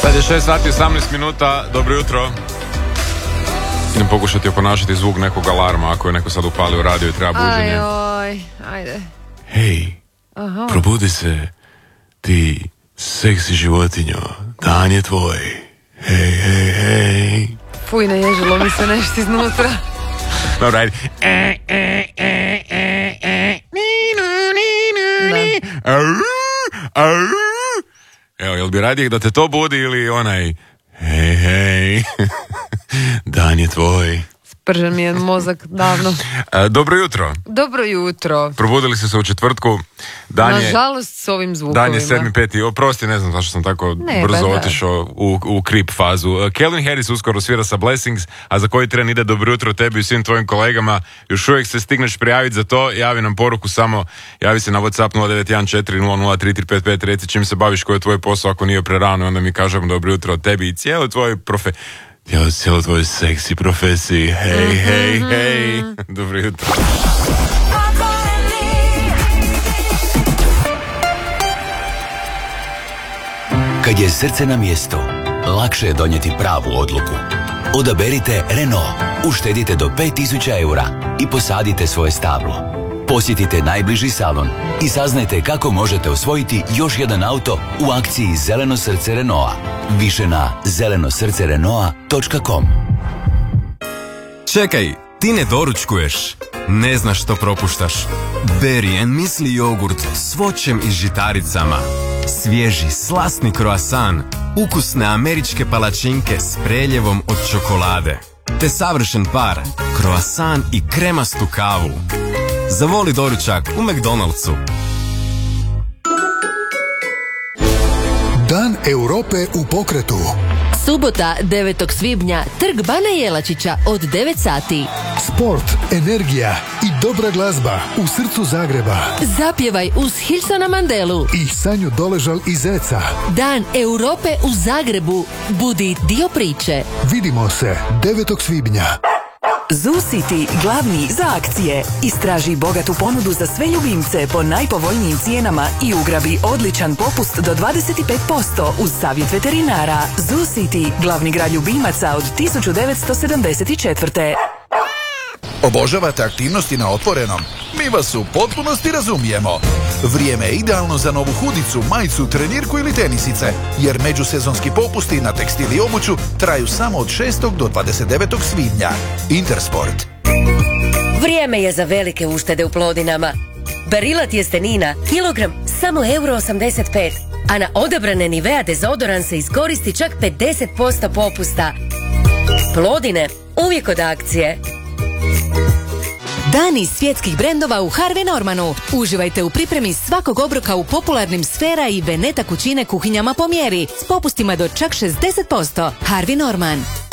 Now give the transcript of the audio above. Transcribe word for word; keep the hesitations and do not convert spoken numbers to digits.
Sad je šest sati osamnaest minuta, dobro jutro. Idem pokušati oponašati zvuk nekog alarma ako je neko sad upalio radio i treba buđenje. Ajoj, ajde. Hej, Aha. probudi se, ti seksi životinjo, dan je tvoj. Hej, hej, hej. Fuj, naježilo mi se nešto iznutra. Dobro, ajde. E, e, e, e, e. Au, au. Evo, jel bi radije da te to budi ili onaj hej, hej, dan je tvoj. Spržen mi je mozak davno. E, dobro jutro. Dobro jutro. Probudili ste se u četvrtku. Dan je, Nažalost s ovim zvukovima. dan je sedmi peti. Oprosti, ne znam zašto sam tako Ne, brzo ba da. otišao u, u creep fazu. Uh, Calvin Harris uskoro svira sa Blessings, a za koji tren ide dobro jutro tebi i svim tvojim kolegama. Još uvijek se stigneš prijaviti za to. Javi nam poruku samo. Javi se na WhatsApp nula devet jedan četiri nula nula tri tri pet pet. Reci čim se baviš, koji je tvoj posao ako nije prerano. Onda mi kažemo dobro jutro tebi i cijelo tvoj profe... Ja, cijelo tvoj seksi profesiji. Hej, mm-hmm. hej, hej. Dobro jutro. Kad je srce na mjestu, lakše je donijeti pravu odluku. Odaberite Renault, uštedite do pet tisuća eura i posadite svoje stablo. Posjetite najbliži salon i saznajte kako možete osvojiti još jedan auto u akciji Zeleno srce Renaulta. Više na zeleno srce renaulta točka com. Čekaj, ti ne doručkuješ, ne znaš što propuštaš. Berry and Muesli jogurt s voćem i žitaricama. Svježi, slasni kroasan, ukusne američke palačinke s preljevom od čokolade. Te savršen par, kroasan i kremastu kavu. Zavoli doručak u McDonald'su. Dan Europe u pokretu. Subota, devetog svibnja, Trg Bana Jelačića od devet sati. Sport, energija i dobra glazba u srcu Zagreba. Zapjevaj uz Hilsona Mandelu. I Sanju Doležal iz Zeca. Dan Europe u Zagrebu. Budi dio priče. Vidimo se devetog svibnja. Zoo City, glavni za akcije. Istraži bogatu ponudu za sve ljubimce po najpovoljnijim cijenama i ugrabi odličan popust do dvadeset pet posto uz savjet veterinara. Zoo City, glavni grad ljubimaca od tisuću devetsto sedamdeset četvrte. Obožavate aktivnosti na otvorenom? Mi vas u potpunosti razumijemo. Vrijeme je idealno za novu hudicu, majicu, trenirku ili tenisice, jer međusezonski popusti na tekstil i obuću traju samo od šestog do dvadeset devetog svibnja. Intersport. Vrijeme je za velike uštede u Plodinama. Barilla tjestenina, kilogram, samo euro osamdeset pet, a na odabrane Nivea dezodoran se iskoristi čak pedeset posto popusta. Plodine, uvijek od akcije. Dani svjetskih brendova u Harvey Normanu. Uživajte u pripremi svakog obroka u popularnim Sfera i Veneta kućine kuhinjama po mjeri s popustima do čak šezdeset posto. Harvey Norman.